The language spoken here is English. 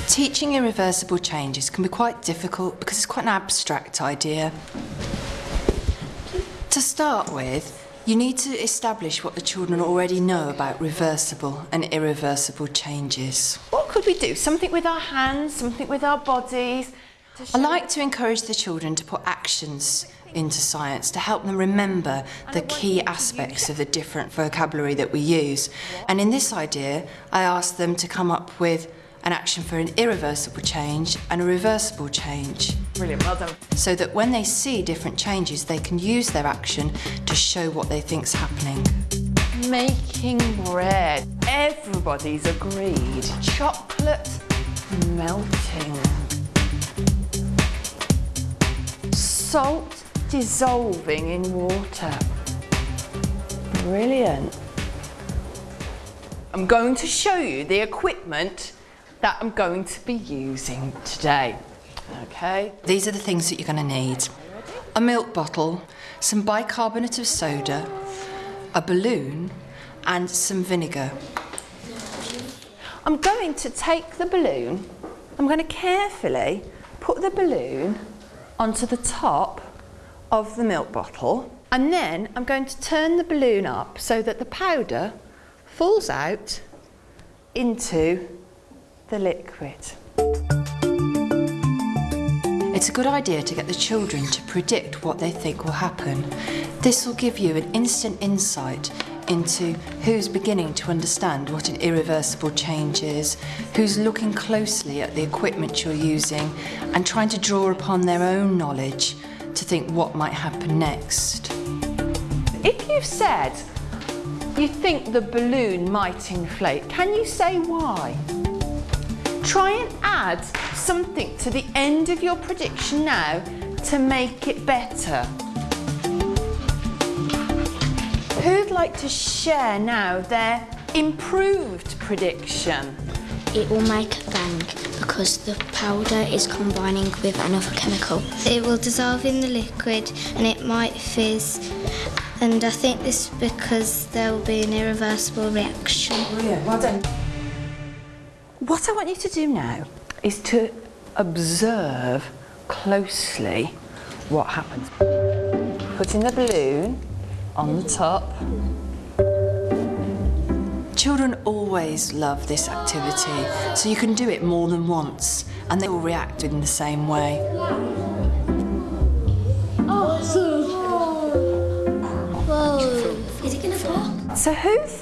Teaching irreversible changes can be quite difficult because it's quite an abstract idea. To start with, you need to establish what the children already know about reversible and irreversible changes. What could we do? Something with our hands, something with our bodies? I like to encourage the children to put actions into science to help them remember the key aspects of the different vocabulary that we use. And in this idea, I asked them to come up with an action for an irreversible change and a reversible change. Brilliant, well done. So that when they see different changes, they can use their action to show what they think's happening. Making bread. Everybody's agreed. Chocolate melting. Salt dissolving in water. Brilliant. I'm going to show you the equipment that I'm going to be using today. Okay. These are the things that you're going to need. A milk bottle, some bicarbonate of soda, a balloon and some vinegar. I'm going to take the balloon, I'm going to carefully put the balloon onto the top of the milk bottle, and then I'm going to turn the balloon up so that the powder falls out into the liquid. It's a good idea to get the children to predict what they think will happen. This will give you an instant insight into who's beginning to understand what an irreversible change is, who's looking closely at the equipment you're using and trying to draw upon their own knowledge to think what might happen next. If you've said you think the balloon might inflate, can you say why? Try and add something to the end of your prediction now to make it better. Who'd like to share now their improved prediction? It will make a bang because the powder is combining with another chemical. It will dissolve in the liquid and it might fizz. And I think this is because there will be an irreversible reaction. Brilliant, well done. What I want you to do now is to observe closely what happens. Putting the balloon on the top. Children always love this activity, so you can do it more than once and they will react in the same way. Whoa! Is it going to pop? So who